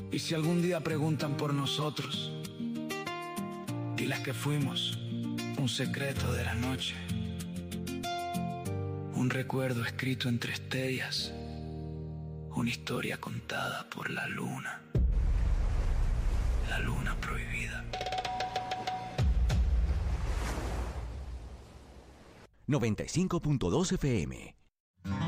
Y si algún día preguntan por nosotros, diles que fuimos un secreto de la noche, un recuerdo escrito entre estrellas, una historia contada por la luna prohibida. 95.2 FM.